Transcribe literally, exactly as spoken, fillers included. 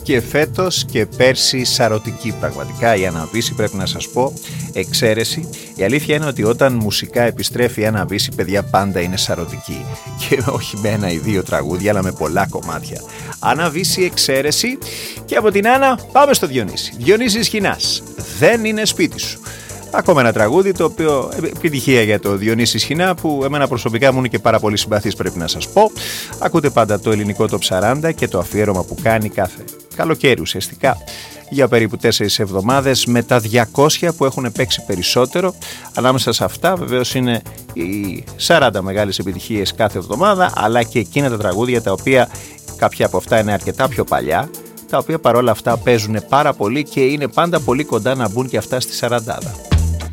Και φέτος και πέρσι σαρωτική πραγματικά η Άννα Βύση, πρέπει να σας πω, εξαίρεση. Η αλήθεια είναι ότι όταν μουσικά επιστρέφει η Άννα Βύση, παιδιά, πάντα είναι σαρωτική. Και όχι με ένα ή δύο τραγούδια, αλλά με πολλά κομμάτια. Άννα Βύση, εξαίρεση. Και από την Άννα πάμε στο Διονύση. Διονύσης Χινάς, δεν είναι σπίτι σου. Ακόμα ένα τραγούδι το οποίο επιτυχία για το Διονύση Σχοινά, που εμένα προσωπικά μου είναι και πάρα πολύ συμπαθής, πρέπει να σας πω. Ακούτε πάντα το ελληνικό Top σαράντα και το αφιέρωμα που κάνει κάθε καλοκαίρι ουσιαστικά για περίπου τέσσερις εβδομάδες, με τα διακόσια που έχουν παίξει περισσότερο. Ανάμεσα σε αυτά βεβαίως είναι οι σαράντα μεγάλες επιτυχίες κάθε εβδομάδα, αλλά και εκείνα τα τραγούδια τα οποία κάποια από αυτά είναι αρκετά πιο παλιά, τα οποία παρόλα αυτά παίζουν πάρα πολύ και είναι πάντα πολύ κοντά να μπουν και αυτά στη σαραντάδα.